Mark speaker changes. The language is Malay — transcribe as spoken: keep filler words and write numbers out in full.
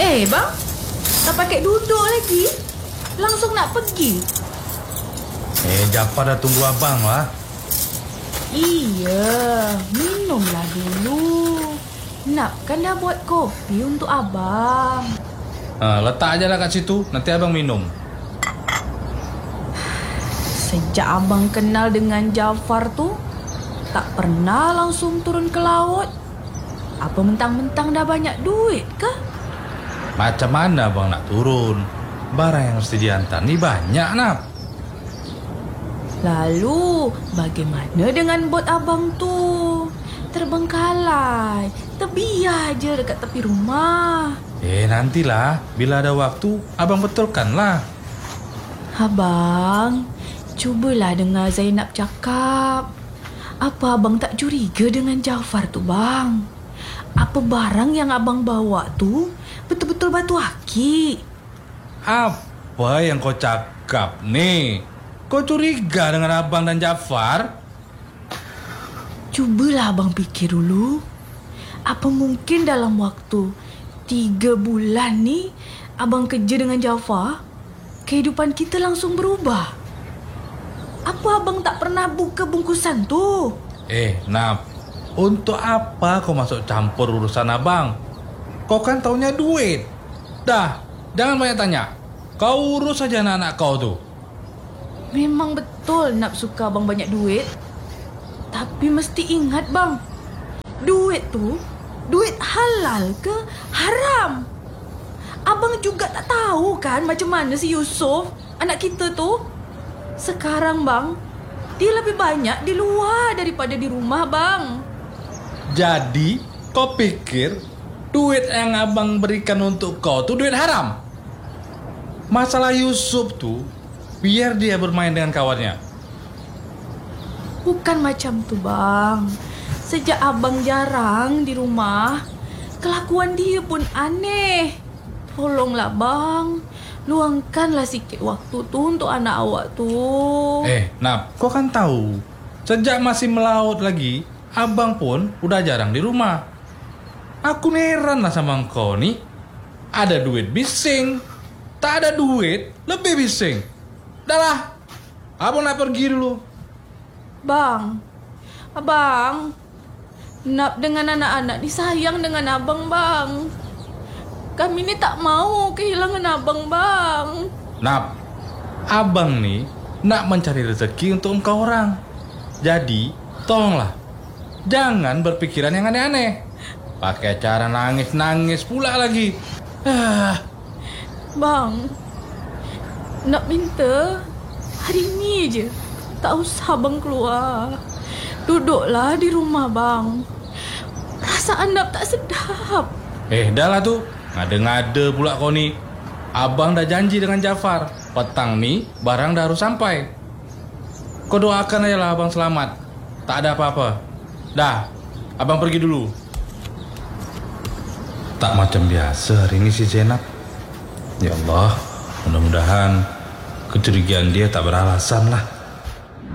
Speaker 1: Eh bang, tak pakai duduk lagi, langsung nak pergi.
Speaker 2: Eh, Jafar dah tunggu abang lah.
Speaker 1: Iya, minumlah dulu. Nak kan dah buat kopi untuk abang.
Speaker 2: Ha, letak aja lah kat situ, nanti abang minum.
Speaker 1: Sejak abang kenal dengan Jafar tu, tak pernah langsung turun ke laut. Apa mentang-mentang dah banyak duit kah?
Speaker 2: Macam mana abang nak turun? Barang yang mesti diantar ni banyak, Nap.
Speaker 1: Lalu, bagaimana dengan bot abang tu? Terbengkalai, terbiar je dekat tepi rumah.
Speaker 2: Eh, nantilah. Bila ada waktu, abang betulkanlah.
Speaker 1: Abang, cubalah dengar Zainab cakap. Apa abang tak curiga dengan Jafar tu, bang? Apa barang yang abang bawa tu betul-betul batu akik?
Speaker 2: Apa yang kau cakap ni? Kau curiga dengan abang dan Jafar?
Speaker 1: Cubalah abang fikir dulu. Apa mungkin dalam waktu tiga bulan ni abang kerja dengan Jafar, kehidupan kita langsung berubah? Apa abang tak pernah buka bungkusan tu?
Speaker 2: Eh, Nap, untuk apa kau masuk campur urusan abang? Kau kan taunya duit. Dah, jangan banyak tanya. Kau urus saja anak-anak kau tu.
Speaker 1: Memang betul Nap suka abang banyak duit. Tapi mesti ingat bang, duit tu, duit halal ke haram? Abang juga tak tahu kan macam mana si Yusof, anak kita tu. Sekarang bang, dia lebih banyak di luar daripada di rumah bang.
Speaker 2: Jadi, kau pikir duit yang abang berikan untuk kau tu duit haram? Masalah Yusuf tu, biar dia bermain dengan kawannya.
Speaker 1: Bukan macam tu bang. Sejak abang jarang di rumah, kelakuan dia pun aneh. Tolonglah bang, luangkanlah sikit waktu tu untuk anak awak tu.
Speaker 2: Eh, Nap, kau kan tahu, sejak masih melaut lagi, abang pun udah jarang di rumah. Aku heran lah sama kau ni. Ada duit bising, tak ada duit lebih bising. Dah lah, abang nak pergi dulu.
Speaker 1: Bang, abang, Nap dengan anak-anak disayang dengan abang bang. Kami ni tak mau kehilangan abang bang.
Speaker 2: Nap, abang ni nak mencari rezeki untuk engkau orang. Jadi, tolonglah, jangan berpikiran yang aneh-aneh. Pakai cara nangis-nangis pula lagi. Ah.
Speaker 1: Bang, nak minta hari ni je, tak usah bang keluar. Duduklah di rumah bang. Perasaan Nap tak sedap.
Speaker 2: Eh, dah lah tu. Ngada-ngada pula kau ni. Abang dah janji dengan Jafar, petang ni barang dah harus sampai. Kau doakan aja lah abang selamat. Tak ada apa-apa. Dah, abang pergi dulu. Tak macam biasa hari ini si Zainab. Ya Allah, mudah-mudahan kecurigaan dia tak beralasan lah.